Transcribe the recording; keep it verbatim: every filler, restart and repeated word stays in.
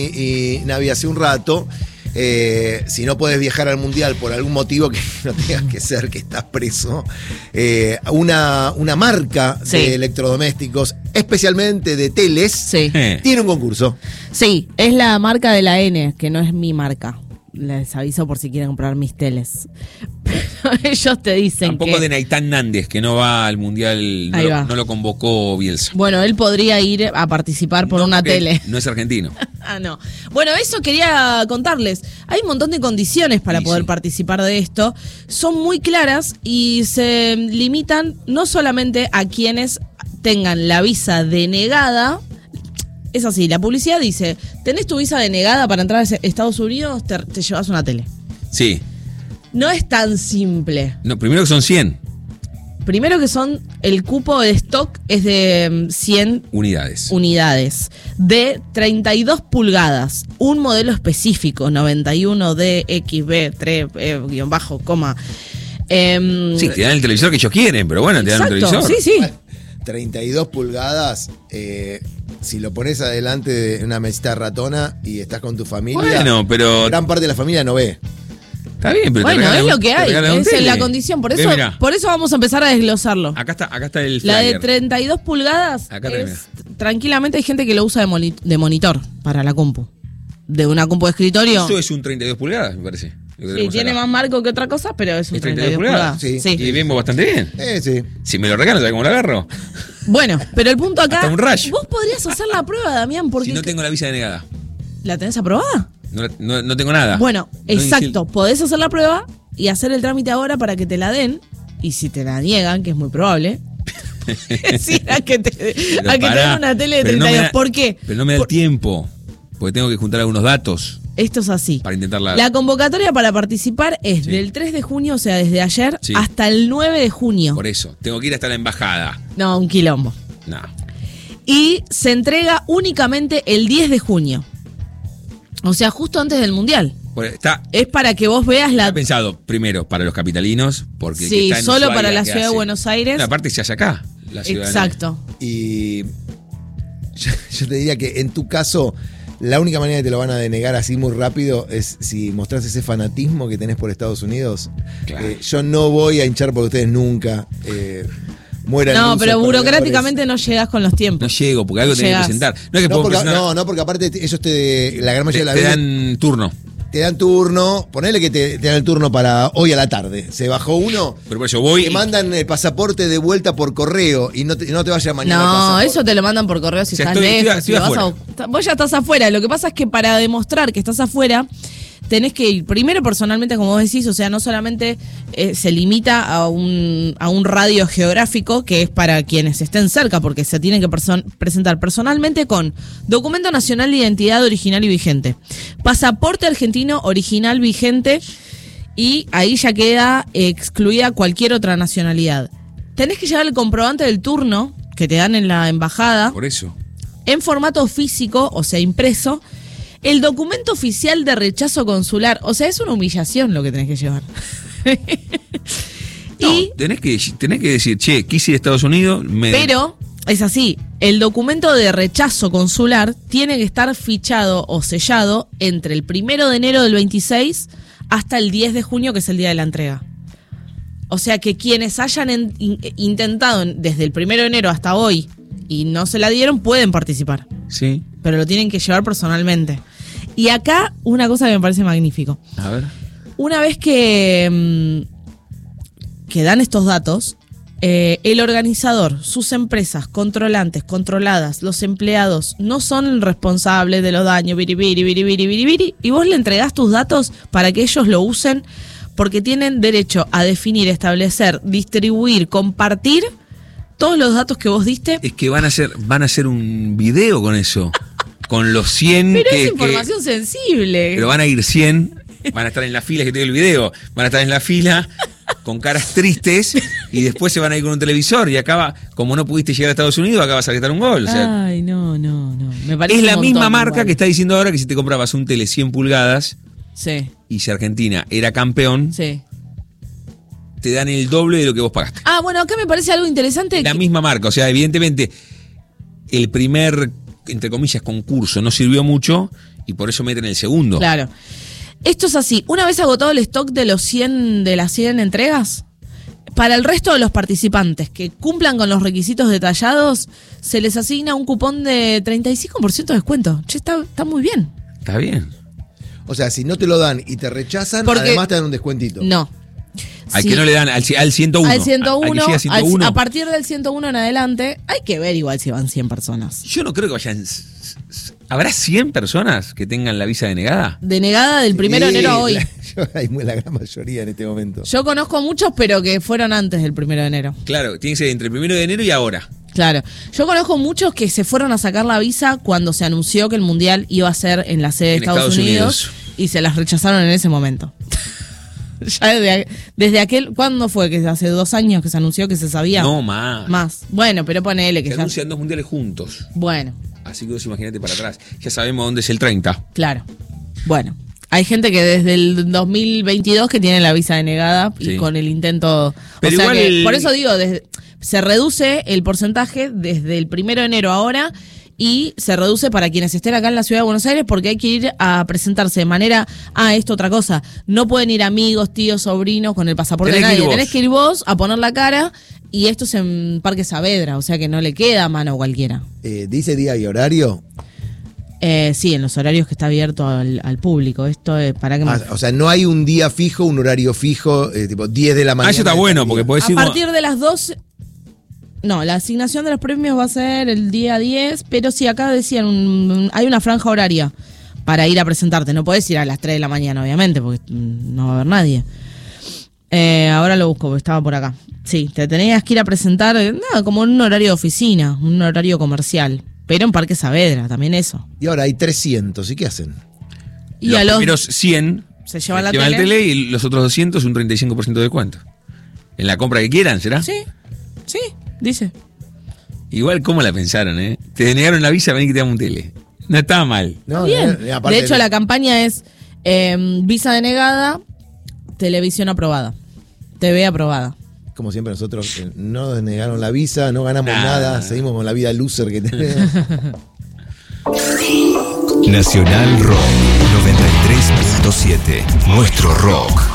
Y, y Navi, hace un rato, eh, si no podés viajar al Mundial por algún motivo que no tengas que ser que estás preso, eh, una, una marca sí. de electrodomésticos, especialmente de teles, sí. tiene un concurso. Sí, es la marca de la N, que no es mi marca. Les aviso por si quieren comprar mis teles. Pero ellos te dicen Tampoco que... de Naitán Nández, que no va al Mundial, no lo, no lo convocó Bielsa. Bueno, él podría ir a participar por no, una tele. No es argentino. Ah, no. Bueno, eso quería contarles. Hay un montón de condiciones para sí, poder sí. participar de esto. Son muy claras y se limitan no solamente a quienes tengan la visa denegada. Es así, la publicidad dice, tenés tu visa denegada para entrar a Estados Unidos, te, te llevas una tele. Sí. No es tan simple. No, primero que son cien. Primero que son, el cupo de stock es de cien unidades. Unidades. De treinta y dos pulgadas. Un modelo específico, noventa y uno D X B tres, eh, guión bajo, coma. Eh, sí, te dan el televisor que ellos quieren, pero bueno, te dan exacto, un televisor. Sí, sí. treinta y dos pulgadas, eh, si lo pones adelante de una mesita ratona y estás con tu familia, bueno, pero gran parte de la familia no ve. Está bien, pero bueno, te es un, lo que hay, es tele. la condición, por eso, Ve, por eso vamos a empezar a desglosarlo. Acá está, acá está el flyer. La de treinta y dos pulgadas, acá es, tranquilamente hay gente que lo usa de, moni- de monitor para la compu. De una compu de escritorio. Eso es un treinta y dos pulgadas, me parece. Sí, tiene acá más marco que otra cosa, pero es un ¿Es treinta y dos pulgadas. Sí. Sí. Y vemos bastante bien. Eh, sí. Si me lo regalan, ¿sabes cómo lo agarro? Bueno, pero el punto acá... Hasta un rayo. Vos podrías hacer la prueba, Damián, porque... Si no tengo la visa denegada. ¿La tenés aprobada? No, no, no tengo nada. Bueno, no exacto. Podés hacer la prueba y hacer el trámite ahora para que te la den. Y si te la niegan, que es muy probable... sí, a que te, a que te den una tele de treinta y dos. No da, ¿por qué? Pero no me da Por... el tiempo. Porque tengo que juntar algunos datos. Esto es así. Para intentarla. La convocatoria para participar es sí. del tres de junio, o sea, desde ayer, sí. hasta el nueve de junio. Por eso, tengo que ir hasta la embajada. No, un quilombo. No. Y se entrega únicamente el diez de junio. O sea, justo antes del Mundial. Pues está, es para que vos veas la... Está pensado, primero, para los capitalinos, porque... Sí, que está en solo Ushuaia, para la ciudad hace? de Buenos Aires. No, aparte se hace acá, la ciudad. Exacto. Y yo, yo te diría que en tu caso... La única manera que te lo van a denegar así muy rápido es si mostrás ese fanatismo que tenés por Estados Unidos. Claro. Eh, yo no voy a hinchar por ustedes nunca. Eh, mueran no, pero burocráticamente perdedores. No llegás con los tiempos. No llego, porque algo no tenés que presentar. No, es que no, porque, presentar... no, no, porque aparte ellos te. La gran mayoría te, de la te dan turno. Te dan turno, ponele que te, te dan el turno para hoy a la tarde. Se bajó uno. Pero por eso voy. Te mandan el pasaporte de vuelta por correo y no te, no te vaya mañana. No, eso te lo mandan por correo si o sea, estás estoy, lejos. Estoy, estoy si vas a, vos ya estás afuera. Lo que pasa es que para demostrar que estás afuera, tenés que ir primero personalmente, como vos decís, o sea, no solamente eh, se limita a un, a un radio geográfico, que es para quienes estén cerca, porque se tienen que person- presentar personalmente con documento nacional de identidad original y vigente, pasaporte argentino original vigente, y ahí ya queda excluida cualquier otra nacionalidad. Tenés que llevar el comprobante del turno que te dan en la embajada. Por eso. En formato físico, o sea, impreso. El documento oficial de rechazo consular. O sea, es una humillación lo que tenés que llevar. No, y, tenés que, tenés que decir, che, quise ir a Estados Unidos. Me... Pero, es así, el documento de rechazo consular tiene que estar fichado o sellado entre el primero de enero del veintiséis hasta el diez de junio, que es el día de la entrega. O sea que quienes hayan en, in, intentado desde el primero de enero hasta hoy y no se la dieron, pueden participar. Sí. Pero lo tienen que llevar personalmente. Y acá, una cosa que me parece magnífico. A ver. Una vez que, que dan estos datos, eh, el organizador, sus empresas, controlantes, controladas, los empleados, no son responsables de los daños, biribiri, biribiri, biribiri, y vos le entregás tus datos para que ellos lo usen, porque tienen derecho a definir, establecer, distribuir, compartir todos los datos que vos diste. Es que van a hacer, van a hacer un video con eso. Con los cien. Pero que, es información que, sensible. Pero van a ir cien, van a estar en la fila, que te digo el video, van a estar en la fila con caras tristes y después se van a ir con un televisor y acaba, como no pudiste llegar a Estados Unidos, acá vas a quitar un gol. O sea, ay, no, no, no. Me parece es la un misma montón, marca igual. que está diciendo ahora que si te comprabas un tele cien pulgadas sí. y si Argentina era campeón, sí. te dan el doble de lo que vos pagaste. Ah, bueno, acá me parece algo interesante. La que... misma marca, o sea, evidentemente el primer, entre comillas, concurso no sirvió mucho y por eso meten el segundo. Claro. Esto es así, una vez agotado el stock de los cien de las cien entregas, para el resto de los participantes que cumplan con los requisitos detallados, se les asigna un cupón de treinta y cinco por ciento de descuento. Che, está, está muy bien. Está bien. O sea, si no te lo dan y te rechazan, Porque, además te dan un descuentito. No. Al sí. que no le dan, al, al ciento uno. Al ciento uno, al, ciento uno. Al, a partir del ciento uno en adelante, hay que ver igual si van cien personas. Yo no creo que vayan... ¿Habrá cien personas que tengan la visa denegada? Denegada del primero Sí, de enero a hoy. La, hay la gran mayoría en este momento. Yo conozco muchos, pero que fueron antes del primero de enero. Claro, tiene que ser entre el primero de enero y ahora. Claro. Yo conozco muchos que se fueron a sacar la visa cuando se anunció que el Mundial iba a ser en la sede de Estados, Estados Unidos, Unidos y se las rechazaron en ese momento. Ya desde, desde aquel, ¿cuándo fue? Que hace dos años que se anunció que se sabía. No, más. Más. Bueno, pero ponele que se ya... anuncian dos mundiales juntos. Bueno. Así que vos imagínate para atrás. Ya sabemos dónde es el treinta. Claro. Bueno. Hay gente que desde el dos mil veintidós que tiene la visa denegada y sí. con el intento... Pero o sea igual que, el... por eso digo, desde, se reduce el porcentaje desde el primero de enero ahora y se reduce para quienes estén acá en la ciudad de Buenos Aires porque hay que ir a presentarse de manera... Ah, esto otra cosa. No pueden ir amigos, tíos, sobrinos con el pasaporte de nadie. Tenés que ir vos a poner la cara y esto es en Parque Saavedra, o sea que no le queda a mano cualquiera. Eh, ¿Dice día y horario? Eh, sí, en los horarios que está abierto al, al público. Esto es para que... Ah, me... O sea, no hay un día fijo, un horario fijo, eh, tipo diez de la mañana. Ah, eso está bueno, porque podés ir... A partir de las doce... No, la asignación de los premios va a ser el día diez, pero sí, acá decían, un, hay una franja horaria para ir a presentarte. No podés ir a las tres de la mañana, obviamente, porque no va a haber nadie. Eh, ahora lo busco, porque estaba por acá. Sí, te tenías que ir a presentar, nada, como en un horario de oficina, un horario comercial. Pero en Parque Saavedra, también eso. Y ahora hay trescientos, ¿y qué hacen? Y los a los primeros cien se llevan la llevan tele. tele y los otros doscientos un treinta y cinco por ciento de descuento. En la compra que quieran, ¿será? Sí, sí, dice. Igual, ¿cómo la pensaron, eh? Te denegaron la visa, vení que te damos un tele. No estaba mal. No, bien. No, no, de hecho, de... la campaña es eh, visa denegada, televisión aprobada, T V aprobada. Como siempre nosotros eh, no nos negaron la visa, no ganamos nah. nada, seguimos con la vida loser que tenemos. Nacional Rock noventa y tres punto siete, nuestro rock.